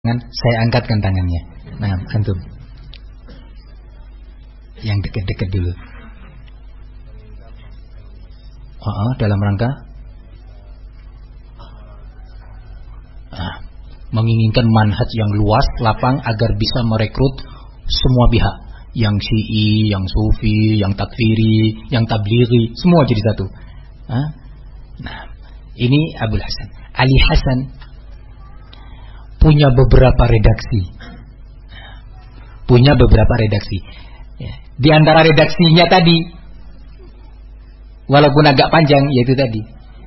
Saya angkatkan tangannya. Nah, antum yang dekat-dekat dulu. Dalam rangka menginginkan manhaj yang luas, lapang agar bisa merekrut semua pihak, yang Syi'i, yang Sufi, yang takfiri, yang tablighi, semua jadi satu. Nah, ini Abul Hasan. Ali Hasan punya beberapa redaksi. Di antara redaksinya tadi, walaupun agak panjang, yaitu tadi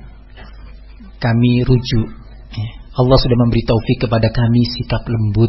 kami rujuk. Allah sudah memberi taufik kepada kami sikap lembut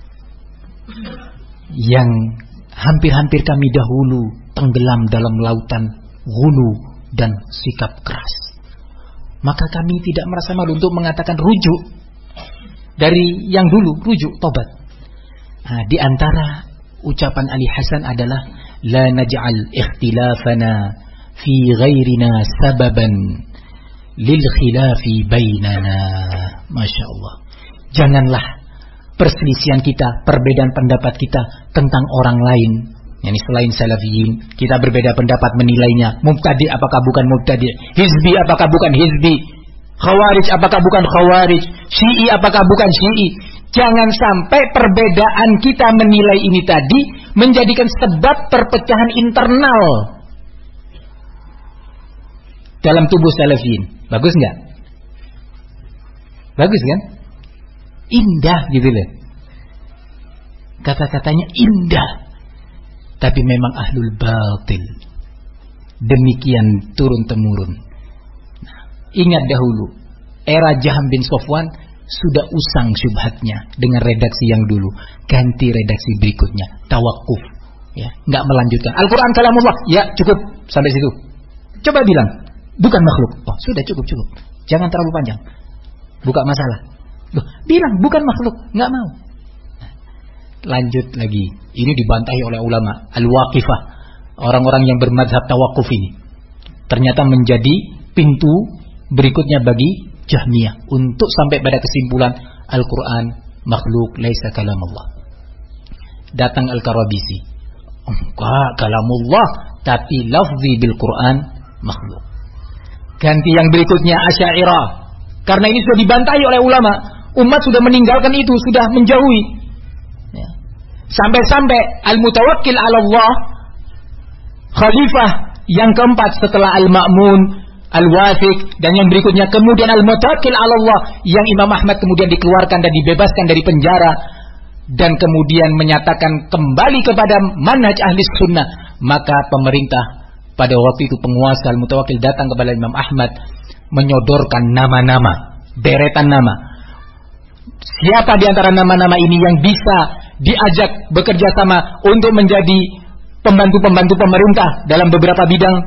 yang hampir-hampir kami dahulu tenggelam dalam lautan ghulu dan sikap keras. Maka kami tidak merasa malu untuk mengatakan rujuk dari yang dulu, rujuk, tobat. Di antara ucapan Ali Hasan adalah la naj'al ikhtilafana fi ghairina sababan lil khilafi bainana. Masya Allah. Janganlah perselisihan kita, perbedaan pendapat kita tentang orang lain, yakni selain salafiyin, kita berbeda pendapat menilainya. Mubtadi apakah bukan mubtadi, hizbi apakah bukan hizbi, khawarij apakah bukan khawarij, Syi'i apakah bukan Syi'i. Jangan sampai perbedaan kita menilai ini tadi menjadikan sebab perpecahan internal dalam tubuh salafiyin. Bagus enggak? Bagus kan? Indah gitu loh. Kata-katanya indah. Tapi memang ahlul batil. Demikian turun-temurun. Ingat dahulu, era Jaham bin Sofwan sudah usang syubhatnya dengan redaksi yang dulu. Ganti redaksi berikutnya, tawakuf, ya, nggak melanjutkan. Al-Quran kalamullah, ya cukup sampai situ. Coba bilang, bukan makhluk. Oh sudah cukup. Jangan terlalu panjang. Buka masalah. Bilang bukan makhluk, nggak mau. Lanjut lagi. Ini dibantahi oleh ulama al-waqifah, orang-orang yang bermadzhab tawakuf ini. Ternyata menjadi pintu berikutnya bagi Jahmiyah untuk sampai pada kesimpulan Al-Quran makhluk, laisa kalamullah. Datang Al-Karabisi, enggak kalamullah, tapi lafzi bil Quran makhluk. Ganti yang berikutnya Asy'ariyah, karena ini sudah dibantahi oleh ulama, umat sudah meninggalkan itu, sudah menjauhi. Sampai-sampai Al-Mutawakkil 'ala Allah, khalifah yang keempat setelah Al-Ma'mun, Al-Wathiq, dan yang berikutnya kemudian Al-Mutawakkil 'ala Allah, yang Imam Ahmad kemudian dikeluarkan dan dibebaskan dari penjara dan kemudian menyatakan kembali kepada manhaj ahli sunnah. Maka pemerintah pada waktu itu, penguasa Al-Mutawakkil datang kepada Imam Ahmad menyodorkan nama-nama, deretan nama. Siapa di antara nama-nama ini yang bisa diajak bekerja sama untuk menjadi pembantu-pembantu pemerintah dalam beberapa bidang?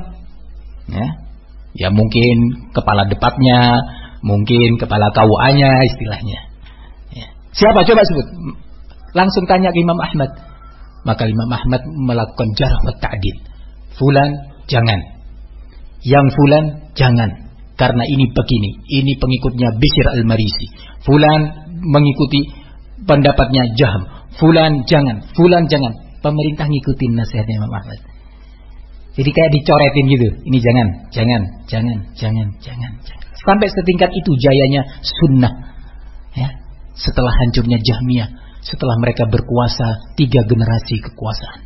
Ya mungkin kepala departnya, mungkin kepala KUA-nya istilahnya. Siapa? Coba sebut. Langsung tanya ke Imam Ahmad. Maka Imam Ahmad melakukan jarh wa ta'dil. Fulan jangan, yang fulan jangan, karena ini begini, ini pengikutnya Bishr al-Marisi. Fulan mengikuti pendapatnya Jahm. Fulan jangan. Pemerintah ngikutin nasihatnya Imam Ahmad. Jadi kayak dicoretin gitu. Ini jangan. Sampai setingkat itu jayanya sunnah. Ya. Setelah hancurnya Jahmiyah, setelah mereka berkuasa 3 generasi kekuasaan.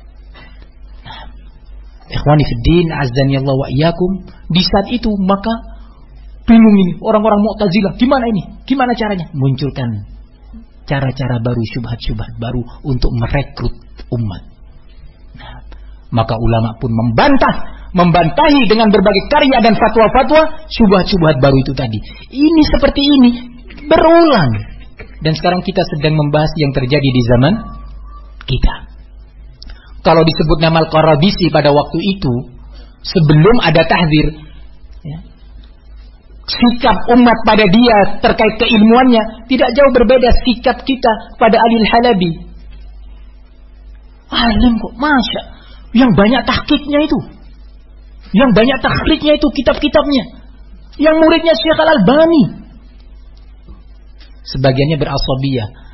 Ikhwani fiddin, azzani Allah wa iyyakum. Di saat itu maka bingung ini orang-orang Mu'tazilah, gimana ini? Gimana caranya? Munculkan cara-cara baru, syubhat-syubhat baru untuk merekrut umat. Maka ulama pun membantahi dengan berbagai karya dan fatwa-fatwa syubhat-syubhat baru itu tadi. Ini seperti ini berulang. Dan sekarang kita sedang membahas yang terjadi di zaman kita. Kalau disebut nama Al-Karabisi pada waktu itu, sebelum ada tahdzir, ya, sikap umat pada dia terkait keilmuannya tidak jauh berbeda sikap kita pada Ali Al-Halabi. Alim kok, masya, yang banyak tahqiqnya itu, yang banyak takhrijnya itu, kitab-kitabnya, yang muridnya Syekh Al-Albani. Sebagiannya berasabiyah,